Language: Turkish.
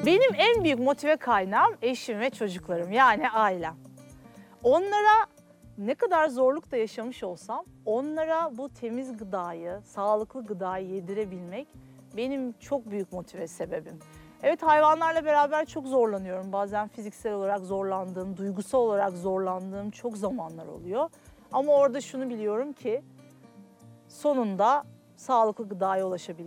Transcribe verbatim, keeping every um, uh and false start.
Benim en büyük motive kaynağım eşim ve çocuklarım, yani ailem. Onlara ne kadar zorluk da yaşamış olsam onlara bu temiz gıdayı, sağlıklı gıdayı yedirebilmek benim çok büyük motive sebebim. Evet, hayvanlarla beraber çok zorlanıyorum. Bazen fiziksel olarak zorlandığım, duygusal olarak zorlandığım çok zamanlar oluyor. Ama orada şunu biliyorum ki sonunda sağlıklı gıdaya ulaşabiliyorum.